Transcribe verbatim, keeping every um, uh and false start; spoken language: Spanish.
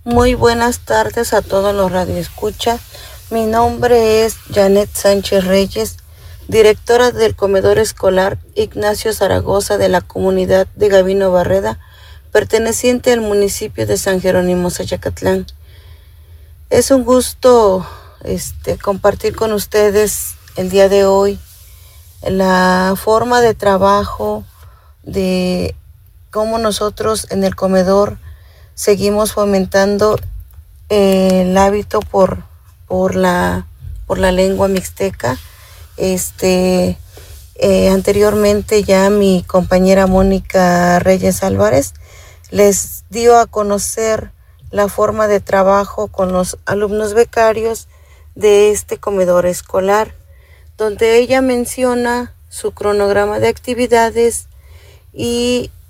Muy buenas tardes a todos los radioescuchas. Mi nombre es Janet Sánchez Reyes, directora del comedor escolar Ignacio Zaragoza de la comunidad de Gavino Barreda, perteneciente al municipio de San Jerónimo, Zacatlán. Es un gusto este, compartir con ustedes el día de hoy la forma de trabajo de cómo nosotros en el comedor seguimos fomentando eh, el hábito por, por, la, por la lengua mixteca. Este, eh, anteriormente ya mi compañera Mónica Reyes Álvarez les dio a conocer la forma de trabajo con los alumnos becarios de este comedor escolar, donde ella menciona su cronograma de actividades y